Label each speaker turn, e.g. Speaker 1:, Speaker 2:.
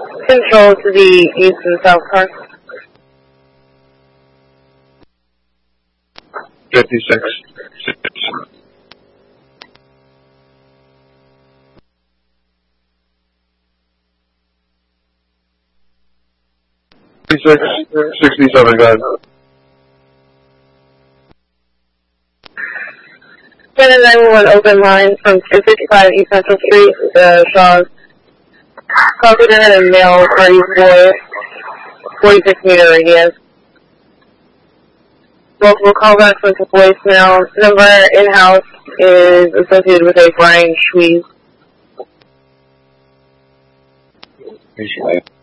Speaker 1: Control to the east and south car.
Speaker 2: 56. 67, go ahead.
Speaker 1: 911 open line from 255 East Central Street, Shaw's. Confident and a male 34, 46 meter radius. Multiple callbacks went to voicemail. Number in-house is associated with a Brian Schwees.